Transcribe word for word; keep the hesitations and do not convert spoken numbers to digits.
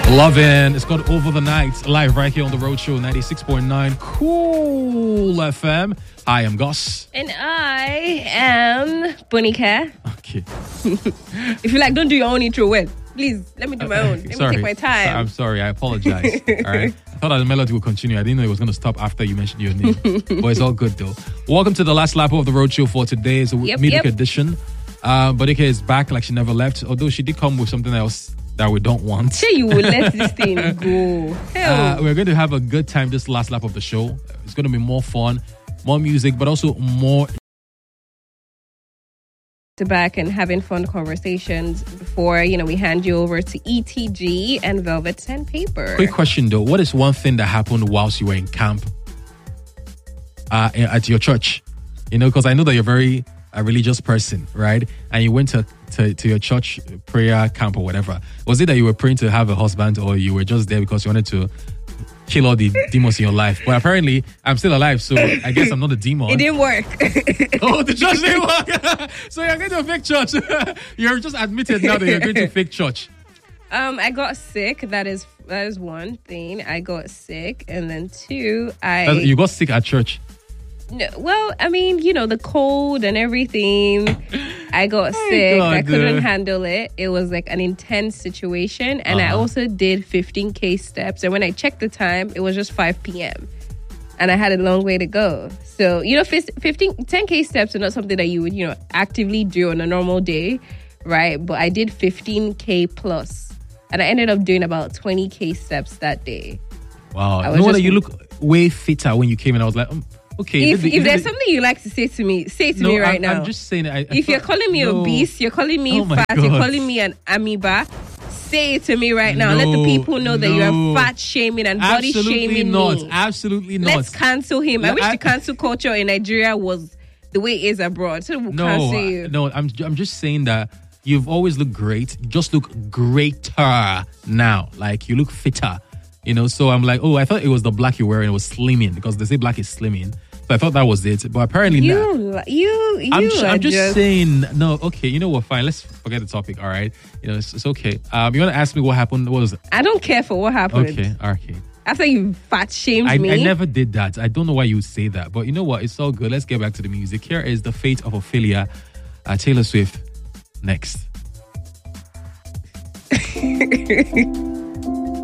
Lovin'. It's called Over the Night, live right here on the Road Show, ninety-six point nine Cool F M. Hi, I'm Gus. And I am Bonika. Okay. If you like, don't do your own intro. Well, please, let me do my own. Let sorry. me take my time. I'm sorry. I apologize. All right. I thought that the melody would continue. I didn't know it was going to stop after you mentioned your name. But it's all good, though. Welcome to the last lap of the Road Show for today. It's a Yep, midweek yep. edition. Uh, Bonika is back like she never left, although she did come with something else that we don't want. Sure, you will let this thing go. Hell. Uh, we're going to have a good time this last lap of the show. It's going to be more fun, more music, but also more To back and having fun conversations before, you know, we hand you over to E T G and Velvet Sandpaper. Quick question though. What is one thing that happened whilst you were in camp uh, at your church? You know, because I know that you're very a religious person, right? And you went to, to, to your church prayer camp or whatever. Was it that you were praying to have a husband, or you were just there because you wanted to kill all the demons in your life? But apparently, I'm still alive, so I guess I'm not a demon. It didn't work. Oh, the church didn't work. So you're going to a fake church. You're just admitted now that you're going to a fake church. Um, I got sick. That is that is one thing. I got sick, and then two, I You got sick at church. No, well, I mean, you know, the cold and everything. I got Oh sick. God, I couldn't uh. handle it. It was like an intense situation. And I Uh-huh. also did fifteen K steps. And when I checked the time, it was just five p.m. And I had a long way to go. So, you know, fifteen, ten K steps are not something that you would, you know, actively do on a normal day, right? But I did fifteen K plus. And I ended up doing about twenty K steps that day. Wow. I was No wonder just- you look way fitter when you came in. I was like, um, okay. If, maybe- if there's maybe- something you like to say to me, say it to no, me right I'm, now. I'm just saying. I, I If you're thought- calling me no. obese, you're calling me Oh my fat, you're God. calling me an amoeba, say it to me right now. Let the No, people know that no. you're fat shaming and body Absolutely shaming not. me. Absolutely not. Let's cancel him. I No, wish I- the cancel culture in Nigeria was the way it is abroad. So we'll no, cancel uh, you. no. I'm I'm just saying that you've always looked great. You just look greater now. Like you look fitter. You know. So I'm like, oh, I thought it was the black you're wearing. It was slimming because they say black is slimming. So I thought that was it. But apparently not. You, li- you, you. I'm, ju- are I'm just, just saying, no, okay, you know what, fine, let's forget the topic, all right? You know, it's, it's okay. Um, you want to ask me what happened? What was it? I don't care for what happened. Okay, okay. After you fat shamed I, me. I never did that. I don't know why you would say that. But you know what? It's all good. Let's get back to the music. Here is The Fate of Ophelia, uh, Taylor Swift, next.